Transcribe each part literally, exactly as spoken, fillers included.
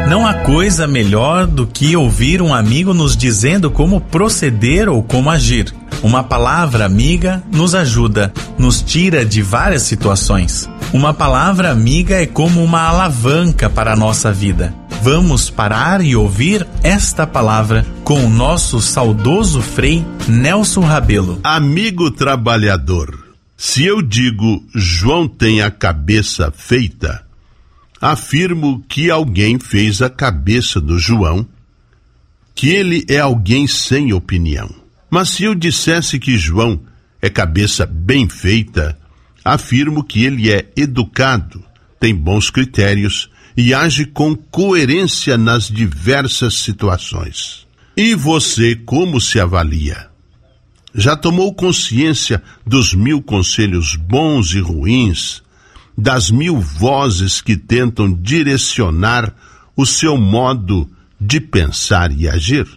Não há coisa melhor do que ouvir um amigo nos dizendo como proceder ou como agir. Uma palavra amiga nos ajuda, nos tira de várias situações. Uma palavra amiga é como uma alavanca para a nossa vida. Vamos parar e ouvir esta palavra com o nosso saudoso Frei Nelson Rabelo. Amigo trabalhador, se eu digo João tem a cabeça feita, afirmo que alguém fez a cabeça do João, que ele é alguém sem opinião. Mas se eu dissesse que João é cabeça bem feita, afirmo que ele é educado, tem bons critérios e age com coerência nas diversas situações. E você como se avalia? Já tomou consciência dos mil conselhos bons e ruins, das mil vozes que tentam direcionar o seu modo de pensar e agir?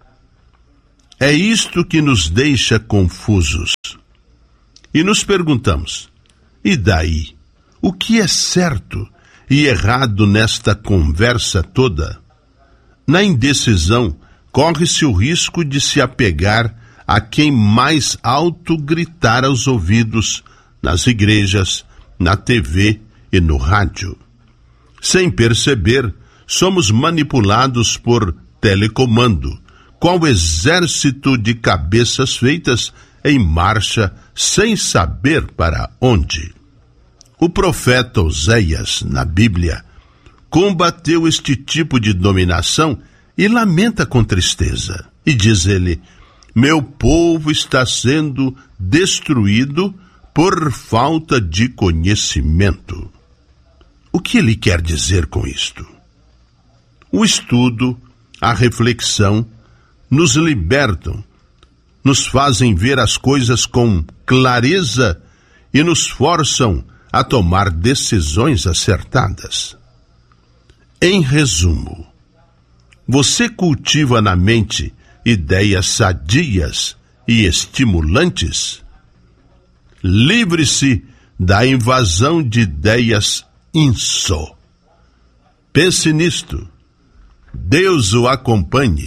É isto que nos deixa confusos. E nos perguntamos, e daí? O que é certo e errado nesta conversa toda? Na indecisão, corre-se o risco de se apegar a quem mais alto gritar aos ouvidos nas igrejas, na T V e no rádio. Sem perceber, somos manipulados por telecomando, qual exército de cabeças feitas em marcha sem saber para onde. O profeta Oséias, na Bíblia, combateu este tipo de dominação e lamenta com tristeza. E diz ele, meu povo está sendo destruído por falta de conhecimento. O que ele quer dizer com isto? O estudo, a reflexão, nos libertam, nos fazem ver as coisas com clareza e nos forçam a tomar decisões acertadas. Em resumo, você cultiva na mente ideias sadias e estimulantes? Livre-se da invasão de ideias inso. Pense nisto. Deus o acompanhe.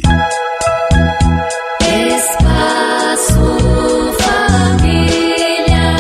Espaço Família.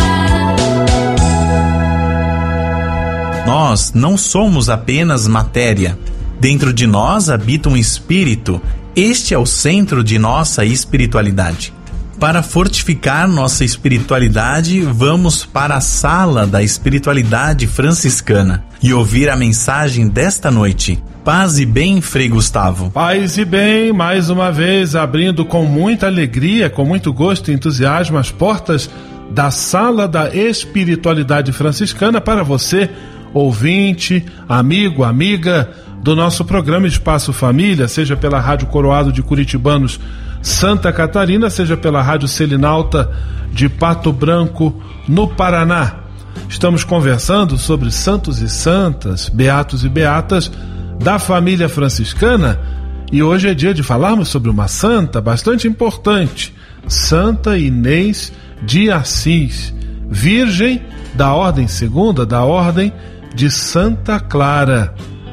Nós não somos apenas matéria. Dentro de nós habita um espírito. Este é o centro de nossa espiritualidade. Para fortificar nossa espiritualidade, vamos para a sala da espiritualidade franciscana e ouvir a mensagem desta noite. Paz e bem, Frei Gustavo. Paz e bem, mais uma vez abrindo com muita alegria, com muito gosto e entusiasmo as portas da sala da espiritualidade franciscana para você, ouvinte, amigo, amiga do nosso programa Espaço Família, seja pela Rádio Coroado de Curitibanos, Santa Catarina, seja pela Rádio Selinalta de Pato Branco, no Paraná. Estamos conversando sobre santos e santas, beatos e beatas da família franciscana, e hoje é dia de falarmos sobre uma santa bastante importante, Santa Inês de Assis, virgem da Ordem Segunda, da Ordem de Santa Clara.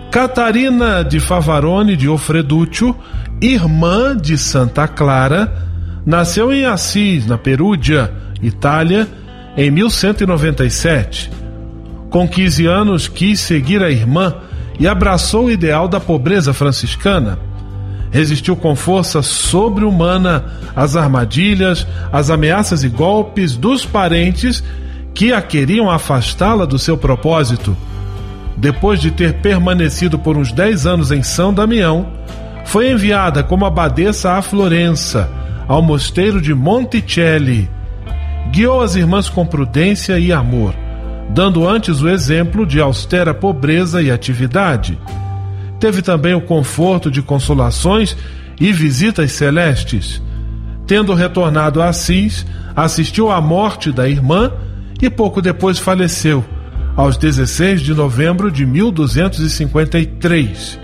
Catarina de Favarone de Ofredúcio, irmã de Santa Clara, nasceu em Assis, na Perúdia, Itália, em mil cento e noventa e sete. Com quinze anos, quis seguir a irmã e abraçou o ideal da pobreza franciscana. Resistiu com força sobre-humana às armadilhas, às ameaças e golpes dos parentes que a queriam afastá-la do seu propósito. Depois de ter permanecido por uns dez anos em São Damião, foi enviada como abadesa a Florença, ao mosteiro de Monticelli. Guiou as irmãs com prudência e amor, dando antes o exemplo de austera pobreza e atividade. Teve também o conforto de consolações e visitas celestes. Tendo retornado a Assis, assistiu à morte da irmã e pouco depois faleceu, aos dezesseis de novembro de mil duzentos e cinquenta e três.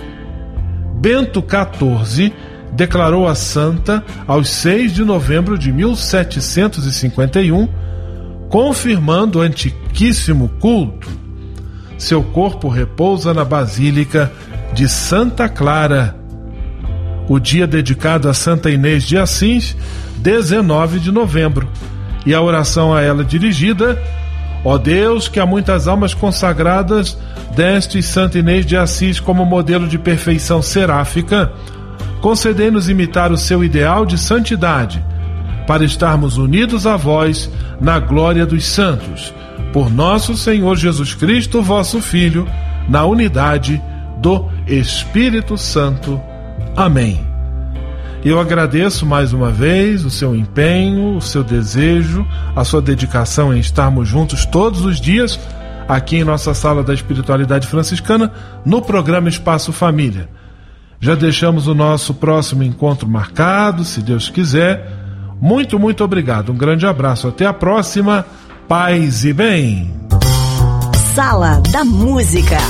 Bento quatorze declarou a santa aos seis de novembro de mil setecentos e cinquenta e um, confirmando o antiquíssimo culto. Seu corpo repousa na Basílica de Santa Clara. O dia dedicado a Santa Inês de Assis, dezenove de novembro. E a oração a ela dirigida: ó Deus, que há muitas almas consagradas deste Santa Inês de Assis como modelo de perfeição seráfica, concedei-nos imitar o seu ideal de santidade, para estarmos unidos a vós na glória dos santos, por nosso Senhor Jesus Cristo, vosso Filho, na unidade do Espírito Santo. Amém. Eu agradeço mais uma vez o seu empenho, o seu desejo, a sua dedicação em estarmos juntos todos os dias aqui em nossa Sala da Espiritualidade Franciscana, no programa Espaço Família. Já deixamos o nosso próximo encontro marcado, se Deus quiser. Muito, muito obrigado. Um grande abraço. Até a próxima. Paz e bem. Sala da Música.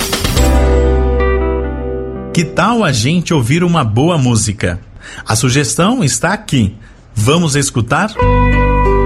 Que tal a gente ouvir uma boa música? A sugestão está aqui. Vamos escutar?